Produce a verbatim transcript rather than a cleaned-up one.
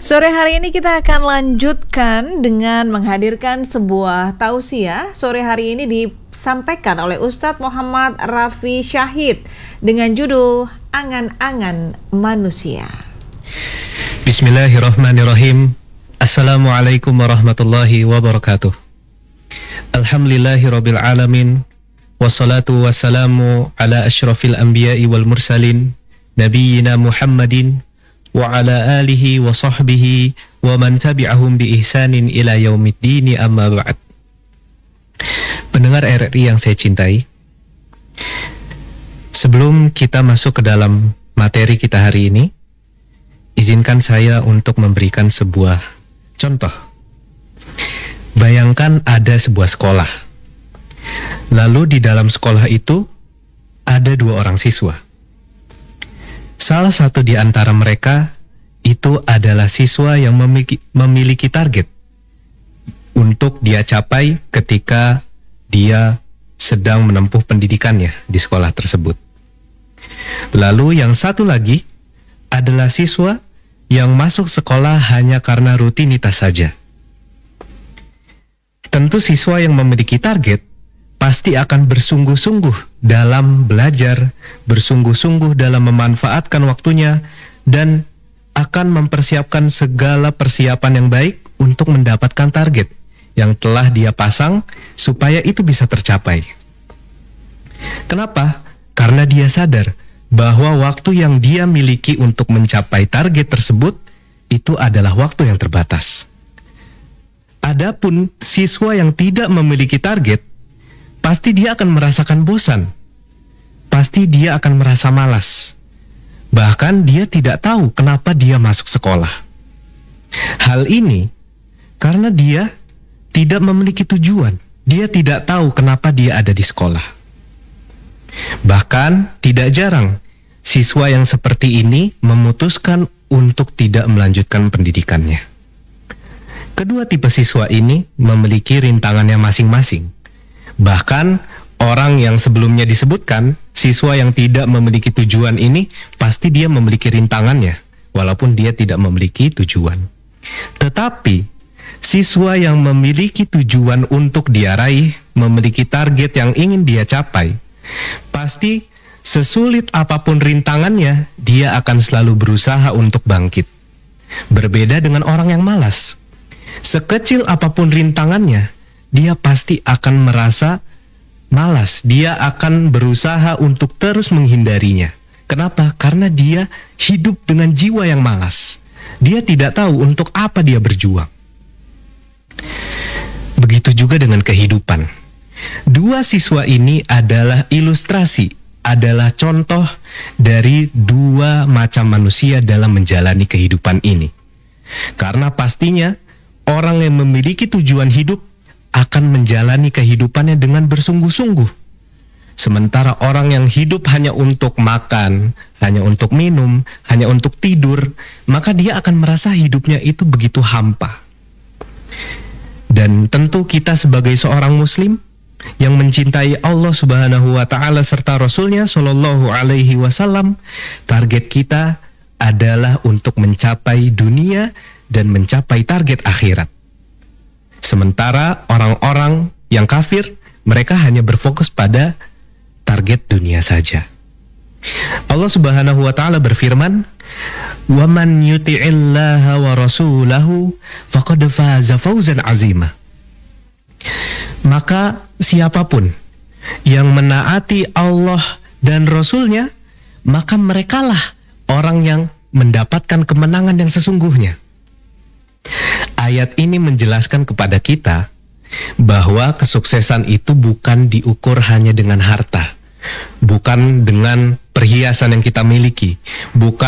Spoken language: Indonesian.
Sore hari ini kita akan lanjutkan dengan menghadirkan sebuah tausiah. Sore hari ini disampaikan oleh Ustadz Muhammad Rafi Syahid dengan judul Angan-Angan Manusia. Bismillahirrahmanirrahim. Assalamualaikum warahmatullahi wabarakatuh. Alhamdulillahirabbil alamin. Wassalatu wassalamu ala asyrafil anbiya'i wal mursalin nabiyyina Muhammadin wa ala alihi wa sahbihi wa man tabi'ahum bi ihsanin ila yaumiddin, amma ba'd. Pendengar R R I yang saya cintai, sebelum kita masuk ke dalam materi kita hari ini, izinkan saya untuk memberikan sebuah contoh. Bayangkan ada sebuah sekolah. Lalu di dalam sekolah itu ada dua orang siswa. Salah satu di antara mereka itu adalah siswa yang memiliki, memiliki target untuk dia capai ketika dia sedang menempuh pendidikannya di sekolah tersebut. Lalu yang satu lagi adalah siswa yang masuk sekolah hanya karena rutinitas saja. Tentu siswa yang memiliki target pasti akan bersungguh-sungguh dalam belajar, bersungguh-sungguh dalam memanfaatkan waktunya, dan akan mempersiapkan segala persiapan yang baik untuk mendapatkan target yang telah dia pasang supaya itu bisa tercapai. Kenapa? Karena dia sadar bahwa waktu yang dia miliki untuk mencapai target tersebut itu adalah waktu yang terbatas. Adapun siswa yang tidak memiliki target, pasti dia akan merasakan bosan. Pasti dia akan merasa malas. Bahkan dia tidak tahu kenapa dia masuk sekolah. Hal ini karena dia tidak memiliki tujuan. Dia tidak tahu kenapa dia ada di sekolah. Bahkan tidak jarang siswa yang seperti ini memutuskan untuk tidak melanjutkan pendidikannya. Kedua tipe siswa ini memiliki rintangannya masing-masing. Bahkan orang yang sebelumnya disebutkan, siswa yang tidak memiliki tujuan ini, pasti dia memiliki rintangannya, walaupun dia tidak memiliki tujuan. Tetapi, siswa yang memiliki tujuan untuk dia raih, memiliki target yang ingin dia capai, pasti sesulit apapun rintangannya, dia akan selalu berusaha untuk bangkit. Berbeda dengan orang yang malas. Sekecil apapun rintangannya, dia pasti akan merasa malas. Dia akan berusaha untuk terus menghindarinya. Kenapa? Karena dia hidup dengan jiwa yang malas. Dia tidak tahu untuk apa dia berjuang. Begitu juga dengan kehidupan. Dua siswa ini adalah ilustrasi, adalah contoh dari dua macam manusia dalam menjalani kehidupan ini. Karena pastinya orang yang memiliki tujuan hidup akan menjalani kehidupannya dengan bersungguh-sungguh. Sementara orang yang hidup hanya untuk makan, hanya untuk minum, hanya untuk tidur, maka dia akan merasa hidupnya itu begitu hampa. Dan tentu kita sebagai seorang muslim yang mencintai Allah Subhanahu wa taala serta Rasulnya Shallallahu alaihi wasallam, target kita adalah untuk mencapai dunia dan mencapai target akhirat. Sementara orang-orang yang kafir, mereka hanya berfokus pada target dunia saja. Allah Subhanahu wa taala berfirman, "Wa man yuti'illaha wa rasulahu faqad faza fawzan 'azima." Maka siapapun yang menaati Allah dan Rasulnya, maka merekalah orang yang mendapatkan kemenangan yang sesungguhnya. Ayat ini menjelaskan kepada kita bahwa kesuksesan itu bukan diukur hanya dengan harta, bukan dengan perhiasan yang kita miliki, bukan